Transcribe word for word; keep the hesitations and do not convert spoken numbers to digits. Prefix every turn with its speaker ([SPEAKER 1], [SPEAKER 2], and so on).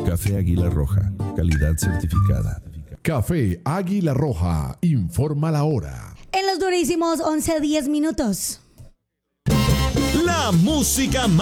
[SPEAKER 1] Café Águila Roja, calidad certificada.
[SPEAKER 2] Café Águila Roja, informa la hora.
[SPEAKER 3] En los durísimos once diez minutos.
[SPEAKER 4] La música